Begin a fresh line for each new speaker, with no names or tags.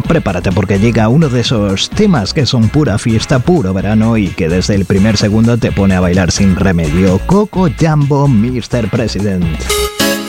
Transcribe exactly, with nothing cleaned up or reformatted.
prepárate porque llega uno de esos temas que son pura fiesta, puro verano y que desde el primer segundo te pone a bailar sin remedio. Coco Jumbo, mister President.